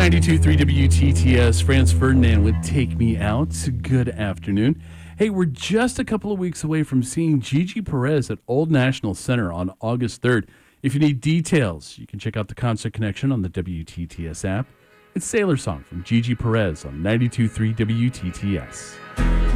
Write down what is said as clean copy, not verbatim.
92.3 WTTS, Franz Ferdinand with Take Me Out. Good afternoon. Hey, we're just a couple of weeks away from seeing Gigi Perez at Old National Center on August 3rd. If you need details, you can check out the Concert Connection on the WTTS app. It's Sailor Song from Gigi Perez on 92.3 WTTS.